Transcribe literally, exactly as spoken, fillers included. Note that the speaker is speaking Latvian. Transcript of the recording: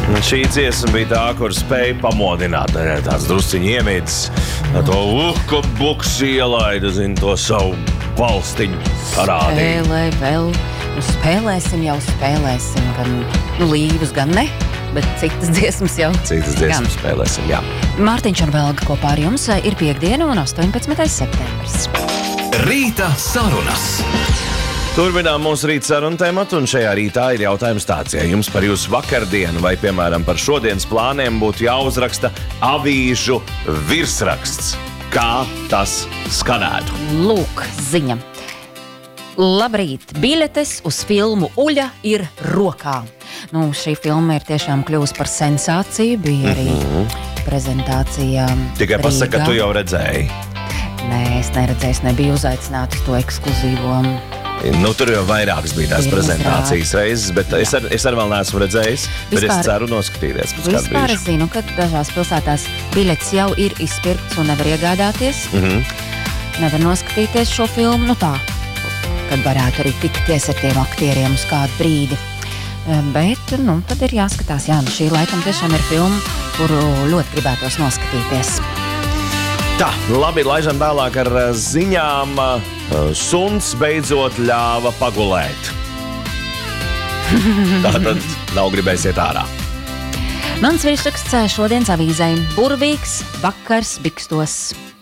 Un šī dziesma bija tā, kur spēja pamodināt, ne, tās drusciņi iemīdz, to uhu, buks ielaida, zin, to savu valstiņu parādīja. Spēlē vēl, nu spēlēsim jau spēlēsim, gan, nu līvus gan ne, bet citas dziesmas jau. Citas dziesmas gan spēlēsim, jā. Mārtiņš un Velga kopā ar jums ir piekdiena un astoņpadsmitais septembris. Rīta sarunas. Turpinām mūsu rīta sarunu tematu, un šajā rītā ir jautājums tāds, ja jums par jūsu vakardienu vai, piemēram, par šodienas plāniem būtu jāuzraksta avīžu virsraksts. Kā tas skanētu? Lūk, ziņa. Labrīt, biļetes uz filmu Uļa ir rokā. Nu, šī filma ir tiešām kļuvusi par sensāciju, bija arī mm-hmm. prezentācija Tikai pasaka, ka tu jau redzēji. Nē, es neredzēju, es nebiju uzaicināta uz to ekskluzīvo. Nu, tur jau vairākas bija tās prezentācijas reizes, bet es ar, es ar vēl neesmu redzējis, bet vispār, es ceru noskatīties. Vispār es zinu, ka dažās pilsētās biļetes jau ir izpirkts un nevar iegādāties. Mm-hmm. Nevar noskatīties šo filmu, nu tā, kad varētu arī tikties ar tiem aktieriem uz kādu brīdi. Bet, nu, tad ir jāskatās, jā, nu šī laikam tiešām ir filma, kuru ļoti gribētos noskatīties. Tā, labi, laižam tālāk ar ziņām. Suns beidzot ļāva pagulēt. Tātad nav gribējis iet ārā. Mans virsraksts šodienas avīzē. Burvīgs vakars Bikstos.